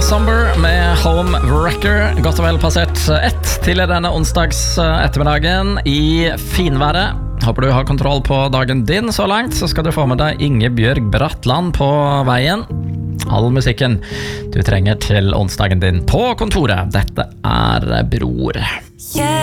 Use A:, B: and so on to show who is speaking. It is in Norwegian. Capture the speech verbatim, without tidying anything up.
A: Somber med Home Wrecker. Godt og vel passert ett til denne onsdags ettermiddagen i finværet. Håper du har kontroll på dagen din så langt. Så skal du få med deg Ingebjørg Bratland på veien. All musikken du trenger til onsdagen din på kontoret. Dette er Bror.